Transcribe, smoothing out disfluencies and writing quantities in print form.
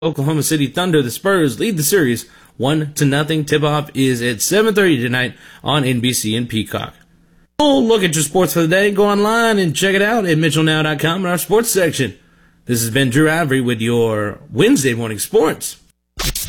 Oklahoma City Thunder. The Spurs lead the series 1-0. Tip-off is at 7:30 tonight on NBC and Peacock. We'll look at your sports for the day. Go online and check it out at mitchellnow.com in our sports section. This has been Drew Avery with your Wednesday morning sports.